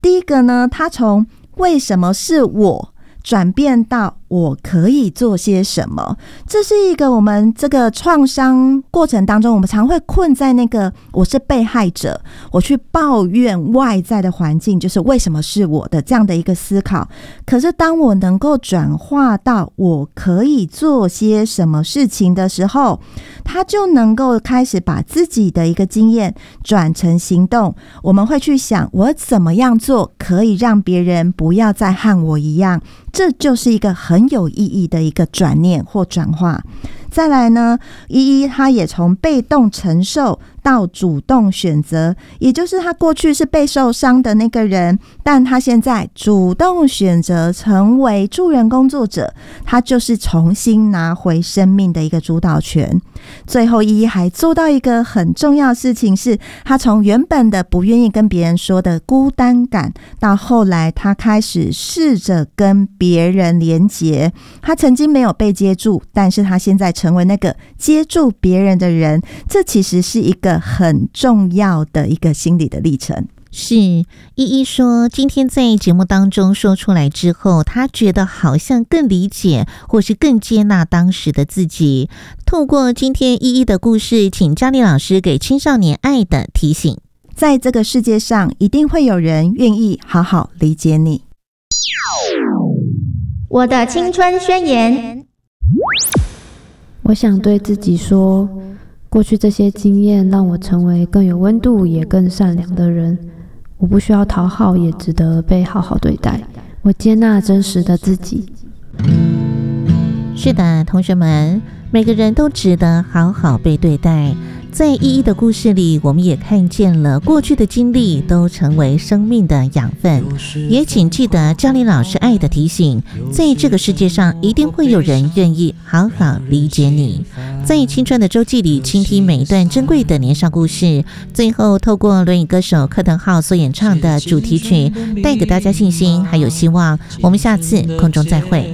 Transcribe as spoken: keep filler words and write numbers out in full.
第一个呢，他从为什么是我转变到我可以做些什么，这是一个我们这个创伤过程当中，我们常会困在那个我是被害者，我去抱怨外在的环境，就是为什么是我的这样的一个思考。可是当我能够转化到我可以做些什么事情的时候，他就能够开始把自己的一个经验转成行动。我们会去想，我怎么样做可以让别人不要再和我一样，这就是一个很有意义的一个转念或转化。再来呢，依依他也从被动承受到主动选择，也就是他过去是被受伤的那个人，但他现在主动选择成为助人工作者，他就是重新拿回生命的一个主导权。最后依依还做到一个很重要的事情，是他从原本的不愿意跟别人说的孤单感，到后来他开始试着跟别人连结。他曾经没有被接住，但是他现在成为那个接住别人的人，这其实是一个很重要的一个心理的历程。 是，依依说今天在节目当中说出来之后，他觉得好像更理解或是更接纳当时的自己。透过今天依依的故事，请嘉丽老师给青少年爱的提醒。 在这个世界上一定会有人愿意好好理解你。 我的青春宣言， 我想对自己说，过去这些经验让我成为更有温度也更善良的人。我不需要讨好，也值得被好好对待。我接纳真实的自己。 是的，同学们，每个人都值得好好被对待。在依依的故事里，我们也看见了过去的经历都成为生命的养分。也请记得嘉玲老师爱的提醒，在这个世界上一定会有人愿意好好理解你。在青春的周记里，倾听每一段珍贵的年少故事，最后透过轮椅歌手柯腾浩所演唱的主题曲，带给大家信心还有希望。我们下次空中再会。